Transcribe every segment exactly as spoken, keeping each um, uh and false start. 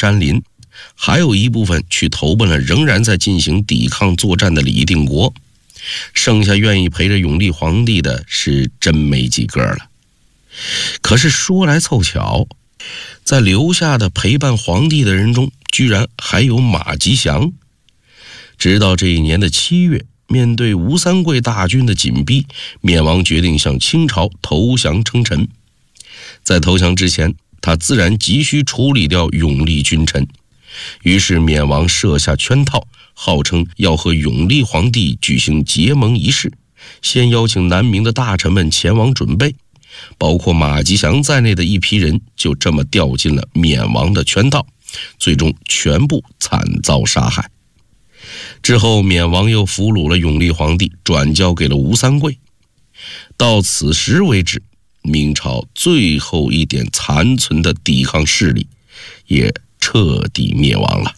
山林，还有一部分去投奔了仍然在进行抵抗作战的李定国，剩下愿意陪着永历皇帝的是真没几个了。可是说来凑巧，在留下的陪伴皇帝的人中，居然还有马吉祥。直到这一年的七月，面对吴三桂大军的紧逼，缅王决定向清朝投降称臣。在投降之前，他自然急需处理掉永历君臣，于是缅王设下圈套，号称要和永历皇帝举行结盟仪式，先邀请南明的大臣们前往准备，包括马吉祥在内的一批人就这么掉进了缅王的圈套，最终全部惨遭杀害。之后缅王又俘虏了永历皇帝，转交给了吴三桂。到此时为止，明朝最后一点残存的抵抗势力也彻底灭亡了。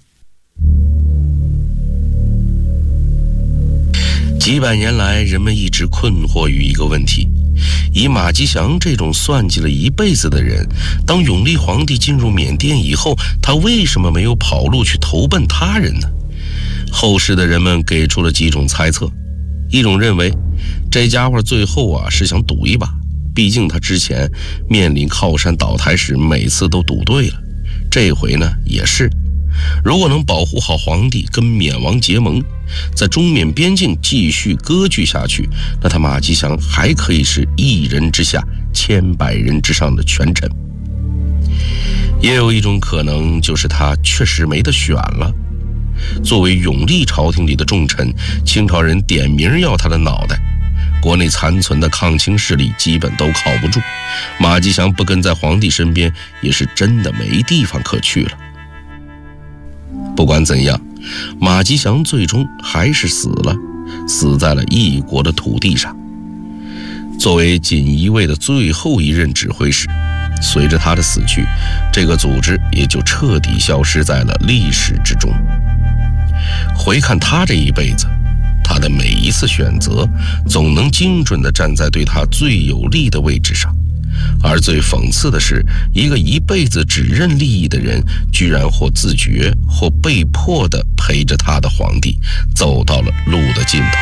几百年来，人们一直困惑于一个问题：以马吉祥这种算计了一辈子的人，当永历皇帝进入缅甸以后，他为什么没有跑路去投奔他人呢？后世的人们给出了几种猜测。一种认为，这家伙最后啊是想赌一把，毕竟他之前面临靠山倒台时每次都赌对了，这回呢也是。如果能保护好皇帝，跟缅王结盟，在中缅边境继续割据下去，那他马吉祥还可以是一人之下千百人之上的权臣。也有一种可能，就是他确实没得选了。作为永历朝廷里的重臣，清朝人点名要他的脑袋，国内残存的抗清势力基本都靠不住，马吉祥不跟在皇帝身边，也是真的没地方可去了。不管怎样，马吉祥最终还是死了，死在了异国的土地上。作为锦衣卫的最后一任指挥使，随着他的死去，这个组织也就彻底消失在了历史之中。回看他这一辈子，他的每一次选择总能精准地站在对他最有利的位置上，而最讽刺的是，一个一辈子只认利益的人，居然或自觉或被迫地陪着他的皇帝走到了路的尽头。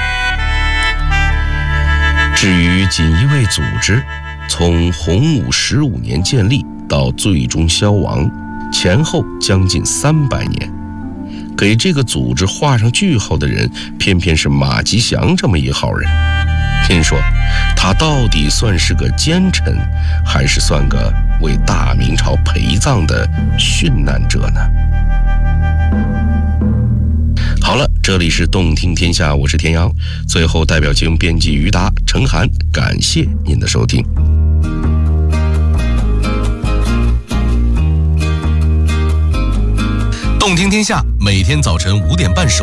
至于锦衣卫组织，从洪武十五年建立到最终消亡，前后将近三百年。给这个组织画上句号的人，偏偏是马吉祥这么一号人。您说，他到底算是个奸臣，还是算个为大明朝陪葬的殉难者呢？好了，这里是动听天下，我是田阳。最后，代表经编辑于达、陈涵，感谢您的收听。 动听天下，每天早晨五点半首